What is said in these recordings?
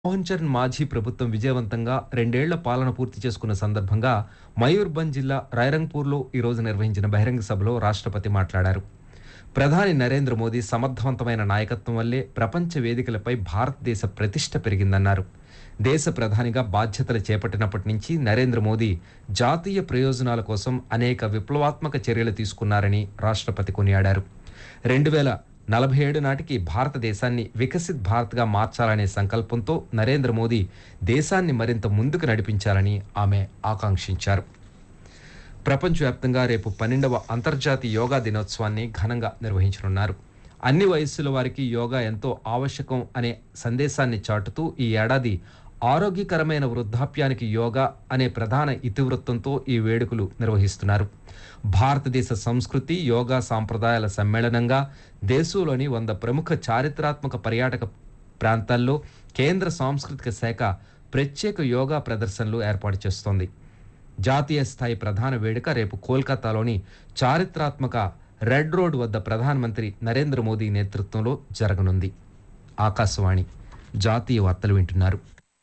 మోహన్ చరణ్ మాఝీ ప్రభుత్వం విజయవంతంగా 2 ఏళ్ల పాలన పూర్తి చేసుకున్న సందర్భంగా మయూర్భంజ్ జిల్లా రాయ్రంగ్పూర్లో ఈరోజు నిర్వహించిన బహిరంగ సభలో రాష్ట్రపతి మాట్లాడారు. ప్రధాని నరేంద్ర మోదీ సమర్థవంతమైన నాయకత్వం వల్లే ప్రపంచ వేదికలపై భారతదేశ ప్రతిష్ఠ పెరిగిందన్నారు. దేశ ప్రధానిగా బాధ్యతలు చేపట్టినప్పటి నుంచి నరేంద్ర మోదీ జాతీయ ప్రయోజనాల కోసం అనేక విప్లవాత్మక చర్యలు తీసుకున్నారని రాష్ట్రపతి కొనియాడారు. 2047 నాటికి భారతదేశాన్ని వికసిత్ భారత్గా మార్చాలనే సంకల్పంతో నరేంద్ర మోదీ దేశాన్ని మరింత ముందుకు నడిపించాలని ఆమె ఆకాంక్షించారు. ప్రపంచవ్యాప్తంగా రేపు 12వ అంతర్జాతీయ యోగా దినోత్సవాన్ని ఘనంగా నిర్వహించనున్నారు. అన్ని వయస్సుల వారికి యోగా ఎంతో ఆవశ్యకం అనే సందేశాన్ని చాటుతూ ఈ ఏడాది ఆరోగ్యకరమైన వృద్ధాప్యానికి యోగా అనే ప్రధాన ఇతివృత్తంతో ఈ వేడుకలు నిర్వహిస్తున్నారు. భారతదేశ సంస్కృతి యోగా సాంప్రదాయాల సమ్మేళనంగా దేశంలోని 100 ప్రముఖ చారిత్రాత్మక పర్యాటక ప్రాంతాల్లో కేంద్ర సాంస్కృతిక శాఖ ప్రత్యేక యోగా ప్రదర్శనలు ఏర్పాటు చేస్తోంది. జాతీయ స్థాయి ప్రధాన వేడుక రేపు కోల్కతాలోని చారిత్రాత్మక రెడ్ రోడ్ వద్ద ప్రధానమంత్రి నరేంద్ర మోదీ నేతృత్వంలో జరగనుంది. ఆకాశవాణి జాతీయ వార్తలు వింటున్నారు.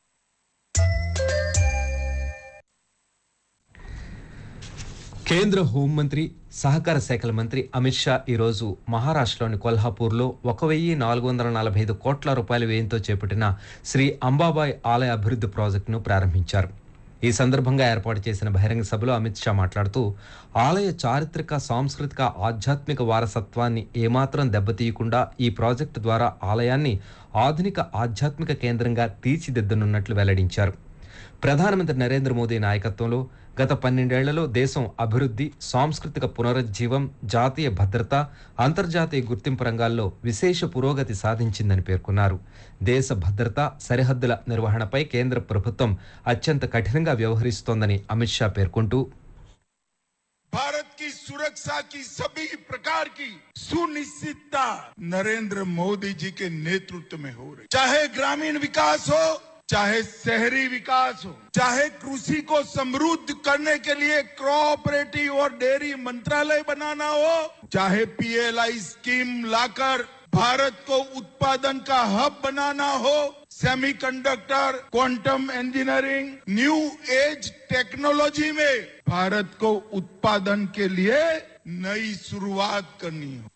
కేంద్ర హోంమంత్రి సహకార శాఖల మంత్రి అమిత్ షా ఈరోజు మహారాష్ట్రలోని కొల్హాపూర్లో 1,445 కోట్ల రూపాయల వ్యయంతో చేపట్టిన శ్రీ అంబాబాయ్ ఆలయ అభివృద్ధి ప్రాజెక్టును ప్రారంభించారు. ఈ సందర్భంగా ఏర్పాటు చేసిన బహిరంగ సభలో అమిత్ షా మాట్లాడుతూ ఆలయ చారిత్రక సాంస్కృతిక ఆధ్యాత్మిక వారసత్వాన్ని ఏమాత్రం దెబ్బతీయకుండా ఈ ప్రాజెక్టు ద్వారా ఆలయాన్ని ఆధునిక ఆధ్యాత్మిక కేంద్రంగా తీర్చిదిద్దనున్నట్లు వెల్లడించారు. ప్రధానమంత్రి నరేంద్ర మోదీ నాయకత్వంలో గత 12 ఏళ్లలో దేశం అభివృద్ధి, సాంస్కృతిక పునరుజ్జీవం, జాతీయ భద్రత, అంతర్జాతీయ గుర్తింపు రంగాల్లో విశేష పురోగతి సాధించిందని పేర్కొన్నారు. దేశ భద్రత, సరిహద్దుల నిర్వహణపై కేంద్ర ప్రభుత్వం అత్యంత కఠినంగా వ్యవహరిస్తోందని అమిత్ షా పేర్కొంటూ भारत की सुरक्षा की सभी प्रकार की सुनिश्चितता नरेंद्र मोदी जी के नेतृत्व में हो रही, चाहे ग्रामीण विकास हो, चाहे शहरी विकास हो, चाहे कृषि को समृद्ध करने के लिए कोऑपरेटिव और डेयरी मंत्रालय बनाना हो, चाहे पीएलआई स्कीम लाकर भारत को उत्पादन का हब बनाना हो, semiconductor, quantum engineering, new age technology में भारत को उत्पादन के लिए नई शुरुआत करनी हो.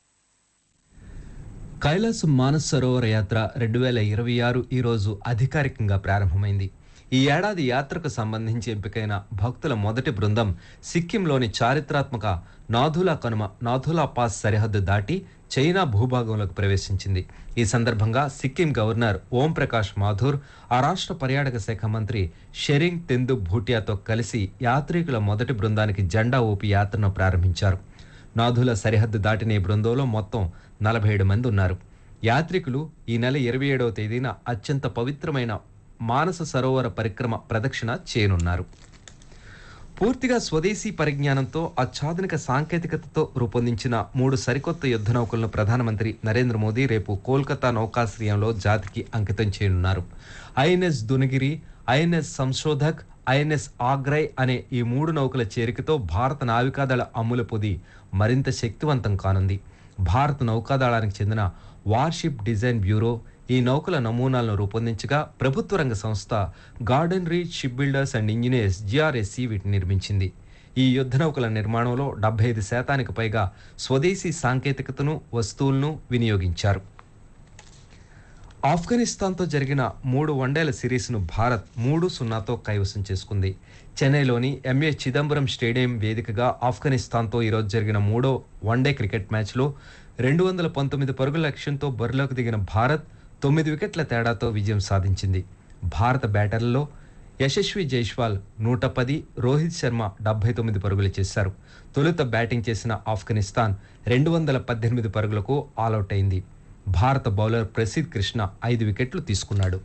కైలాస మానస సరోవర యాత్ర 2026 ఈ రోజు అధికారికంగా ప్రారంభమైంది. ఈ ఏడాది యాత్రకు సంబంధించి ఎంపికైన భక్తుల మొదటి బృందం సిక్కింలోని చారిత్రాత్మక నాథులా కనుమ నాథులా పాస్ సరిహద్దు దాటి చైనా భూభాగంలోకి ప్రవేశించింది. ఈ సందర్భంగా సిక్కిం గవర్నర్ ఓం ప్రకాష్ మాథూర్, ఆ రాష్ట్ర పర్యాటక శాఖ మంత్రి షెరింగ్ తెందు భూటియాతో కలిసి యాత్రికుల మొదటి బృందానికి జెండా ఊపి యాత్రను ప్రారంభించారు. నాథుల సరిహద్దు దాటిన ఈ బృందంలో మొత్తం 47 మంది ఉన్నారు. యాత్రికులు ఈ నెల 27వ తేదీన అత్యంత పవిత్రమైన మానస సరోవర పరిక్రమ ప్రదక్షిణ చేయనున్నారు. పూర్తిగా స్వదేశీ పరిజ్ఞానంతో అత్యాధునిక సాంకేతికతతో రూపొందించిన 3 సరికొత్త యుద్ధ నౌకలను ప్రధానమంత్రి నరేంద్ర మోదీ రేపు కోల్కతా నౌకాశ్రయంలో జాతికి అంకితం చేయనున్నారు. INS Dunagiri, INS Sanshodhak, INS ఆగ్రై అనే ఈ 3 నౌకల చేరికతో భారత నావికాదళ అమ్ముల పొది మరింత శక్తివంతం కానుంది. భారత నౌకాదళానికి చెందిన వార్షిప్ డిజైన్ బ్యూరో ఈ నౌకల నమూనాలను రూపొందించగా ప్రభుత్వ రంగ సంస్థ garden reach ship builders and engineers GRSC వీటిని నిర్మించింది. ఈ యుద్ధ నౌకల నిర్మాణంలో 75% పైగా స్వదేశీ సాంకేతికతను, వస్తువులను వినియోగించారు. ఆఫ్ఘనిస్తాన్తో జరిగిన 3 వన్డేల సిరీస్ను భారత్ 3-0తో కైవసం చేసుకుంది. చెన్నైలోని ఎంఏ చిదంబరం స్టేడియం వేదికగా ఆఫ్ఘనిస్తాన్తో ఈరోజు జరిగిన 3వ వన్డే క్రికెట్ మ్యాచ్లో 219 పరుగుల లక్ష్యంతో బరిలోకి దిగిన భారత్ 9 వికెట్ల తేడాతో విజయం సాధించింది. భారత బ్యాటర్లలో యశస్వి జైస్వాల్ 110, రోహిత్ శర్మ 79 పరుగులు చేశారు. తొలుత బ్యాటింగ్ చేసిన ఆఫ్ఘనిస్తాన్ 218 పరుగులకు ఆలౌట్ అయింది. భారత బౌలర్ ప్రసిద్ కృష్ణ 5 వికెట్లు తీసుకున్నాడు.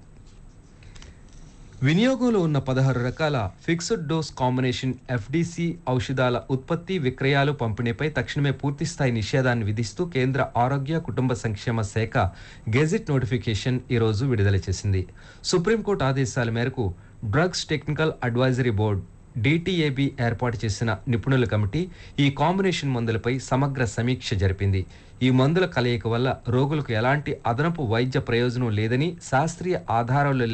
వినియోగంలో ఉన్న 16 రకాల ఫిక్స్డ్ డోస్ కాంబినేషన్ FDC ఔషధాల ఉత్పత్తి, విక్రయాలు, పంపిణీపై తక్షణమే పూర్తిస్థాయి నిషేధాన్ని విధిస్తూ కేంద్ర ఆరోగ్య కుటుంబ సంక్షేమ శాఖ గెజిట్ నోటిఫికేషన్ ఈరోజు విడుదల చేసింది. సుప్రీంకోర్టు ఆదేశాల మేరకు డ్రగ్స్ టెక్నికల్ అడ్వైజరీ బోర్డు డిటిఏబి ఏర్పాటు చేసిన నిపుణుల కమిటీ ఈ కాంబినేషన్ మందులపై సమగ్ర సమీక్ష జరిపింది. ఈ మందుల కలయిక వల్ల రోగులకు ఎలాంటి అదనపు వైద్య ప్రయోజనం లేదని, శాస్త్రీయ ఆధారాలు